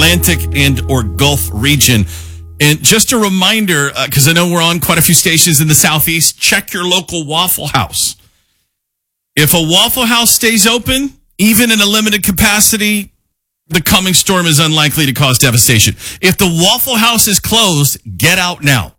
Atlantic and or Gulf region. And just a reminder, because I know we're on quite a few stations in the Southeast, check your local Waffle House. If a Waffle House stays open, even in a limited capacity, the coming storm is unlikely to cause devastation. If the Waffle House is closed, get out now.